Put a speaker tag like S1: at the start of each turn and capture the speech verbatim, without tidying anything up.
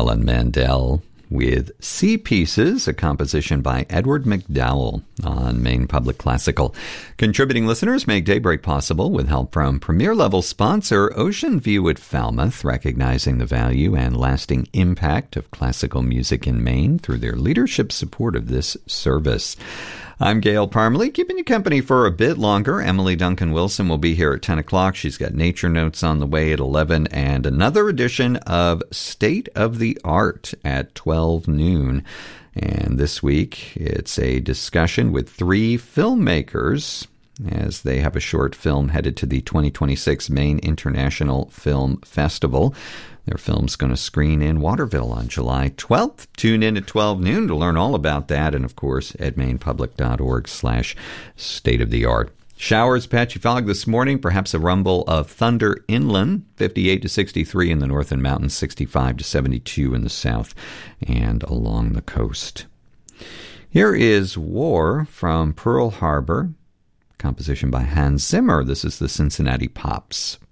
S1: Helen Mandel with Sea Pieces, a composition by Edward McDowell on Maine Public Classical. Contributing listeners make Daybreak possible with help from premier-level sponsor Ocean View at Falmouth, recognizing the value and lasting impact of classical music in Maine through their leadership support of this service. I'm Gail Parmalee, keeping you company for a bit longer. Emily Duncan Wilson will be here at ten o'clock. She's got Nature Notes on the way at eleven, and another edition of State of the Art at twelve noon. And this week, it's a discussion with three filmmakers as they have a short film headed to the twenty twenty-six Maine International Film Festival. Their film's going to screen in Waterville on July twelfth. Tune in at twelve noon to learn all about that, and of course at mainepublic.org slash state of the art. Showers, patchy fog this morning, perhaps a rumble of thunder inland, fifty-eight to sixty-three in the north and mountains, sixty-five to seventy-two in the south and along the coast. Here is War from Pearl Harbor, composition by Hans Zimmer. This is the Cincinnati Pops.